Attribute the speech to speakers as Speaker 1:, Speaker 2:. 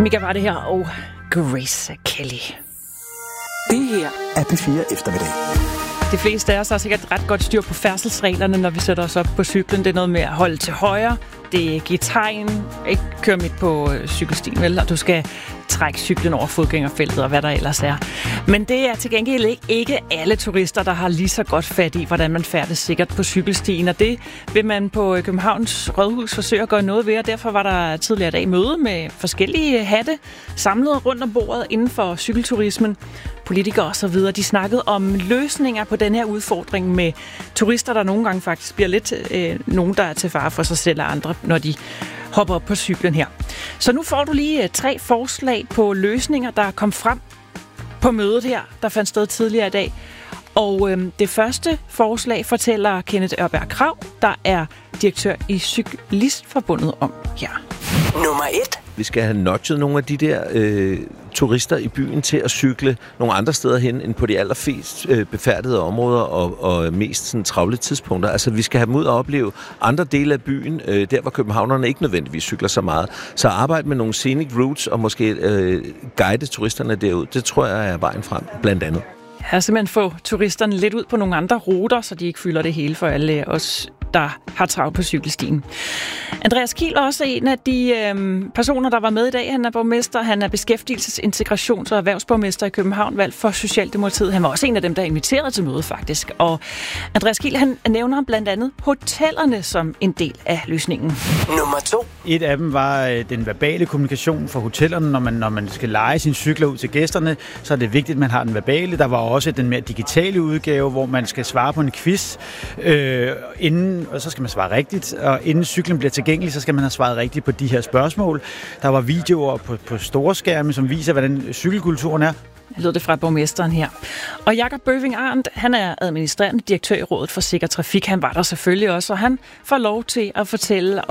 Speaker 1: Mika var det her, og Grace Kelly.
Speaker 2: Det her er P4 Eftermiddag.
Speaker 1: De fleste af os har sikkert ret godt styr på færdselsreglerne, når vi sætter os op på cyklen. Det er noget med at holde til højre. Det giver tegn. Ikke køre midt på cykelstien, vel? Og du skal trække cyklen over fodgængerfeltet og hvad der ellers er. Men det er til gengæld ikke alle turister, der har lige så godt fat i, hvordan man færdes sikkert på cykelstien. Og det vil man på Københavns Rådhus forsøge at gøre noget ved. Og derfor var der tidligere i dag møde med forskellige hatte samlet rundt om bordet inden for cykelturismen. Politikere og så videre, de snakkede om løsninger på den her udfordring med turister, der nogle gange faktisk bliver lidt nogen, der er til fare for sig selv og andre, når de hopper op på cyklen her. Så nu får du lige 3 forslag på løsninger, der kom frem på mødet her, der fandt sted tidligere i dag. Og det første forslag fortæller Kenneth Ørberg Krag, der er direktør i Cyklistforbundet om her.
Speaker 3: Nummer 1.
Speaker 4: Vi skal have nudget nogle af de der turister i byen til at cykle nogle andre steder hen end på de allerflest befærdede områder og mest sådan, travle tidspunkter. Altså vi skal have dem ud og opleve andre dele af byen, der hvor københavnerne ikke nødvendigvis cykler så meget. Så arbejde med nogle scenic routes og måske guide turisterne derud, det tror jeg er vejen frem, blandt andet.
Speaker 1: Ja, simpelthen få turisterne lidt ud på nogle andre ruter, så de ikke fylder det hele for alle os, der har travlt på cykelstien. Andreas Kiel er også en af de personer, der var med i dag. Han er borgmester, han er beskæftigelses-, integrations- og erhvervsborgmester i København, valgt for Socialdemokratiet. Han var også en af dem, der er inviteret til mødet faktisk. Og Andreas Kiel, han nævner blandt andet hotellerne som en del af løsningen.
Speaker 3: Nummer 2.
Speaker 5: Et af dem var den verbale kommunikation for hotellerne. Når man skal leje sine cykler ud til gæsterne, så er det vigtigt, at man har den verbale. Der var også den mere digitale udgave, hvor man skal svare på en quiz inden, og så skal man svare rigtigt. Og inden cyklen bliver tilgængelig, så skal man have svaret rigtigt på de her spørgsmål. Der var videoer på store skærme, som viser, hvordan cykelkulturen er.
Speaker 1: Lød det fra borgmesteren her. Og Jakob Bøving Arndt, han er administrerende direktør i Rådet for Sikker Trafik. Han var der selvfølgelig også, og han får lov til at fortælle